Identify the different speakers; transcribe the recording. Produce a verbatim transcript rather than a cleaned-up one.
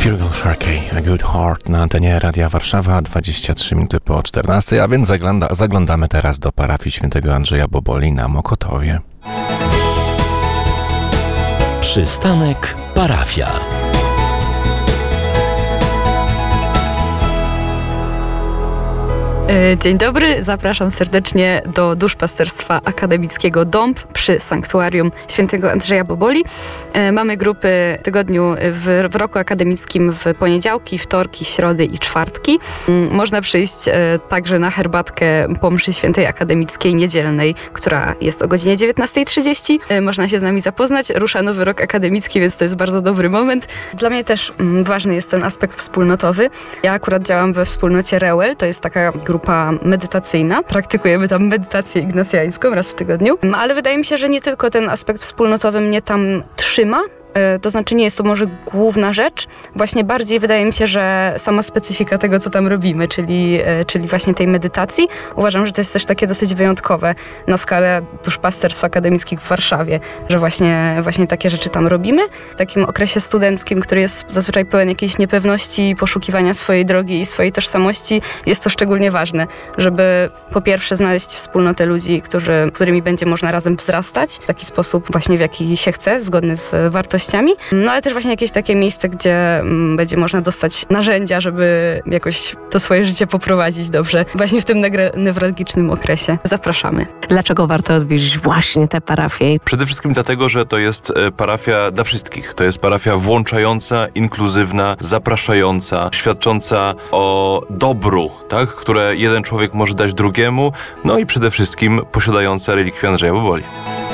Speaker 1: Feargal Sharkey, A Good Heart na antenie Radia Warszawa, dwadzieścia trzy minuty po czternastej, a więc zagląda, zaglądamy teraz do parafii świętego Andrzeja Boboli na Mokotowie.
Speaker 2: Przystanek parafia.
Speaker 3: Dzień dobry, zapraszam serdecznie do duszpasterstwa akademickiego Dąb przy Sanktuarium Świętego Andrzeja Boboli. Mamy grupy w tygodniu, w, w roku akademickim w poniedziałki, wtorki, środy i czwartki. Można przyjść także na herbatkę po mszy świętej akademickiej niedzielnej, która jest o godzinie dziewiętnasta trzydzieści. Można się z nami zapoznać. Rusza nowy rok akademicki, więc to jest bardzo dobry moment. Dla mnie też ważny jest ten aspekt wspólnotowy. Ja akurat działam we wspólnocie Reuel, to jest taka grupa grupa medytacyjna. Praktykujemy tam medytację ignacjańską raz w tygodniu. Ale wydaje mi się, że nie tylko ten aspekt wspólnotowy mnie tam trzyma. To znaczy nie jest to może główna rzecz. Właśnie bardziej wydaje mi się, że sama specyfika tego, co tam robimy, czyli, czyli właśnie tej medytacji. Uważam, że to jest też takie dosyć wyjątkowe na skalę duszpasterstw akademickich w Warszawie, że właśnie, właśnie takie rzeczy tam robimy. W takim okresie studenckim, który jest zazwyczaj pełen jakiejś niepewności, poszukiwania swojej drogi i swojej tożsamości, jest to szczególnie ważne, żeby po pierwsze znaleźć wspólnotę ludzi, którzy, z którymi będzie można razem wzrastać w taki sposób właśnie, w jaki się chce, zgodny z wartościami. No ale też właśnie jakieś takie miejsce, gdzie m, będzie można dostać narzędzia, żeby jakoś to swoje życie poprowadzić dobrze. Właśnie w tym negre- newralgicznym okresie. Zapraszamy.
Speaker 4: Dlaczego warto odwiedzić właśnie tę parafię?
Speaker 5: Przede wszystkim dlatego, że to jest parafia dla wszystkich. To jest parafia włączająca, inkluzywna, zapraszająca, świadcząca o dobru, tak, które jeden człowiek może dać drugiemu, no i przede wszystkim posiadająca relikwię Andrzeja Boboli.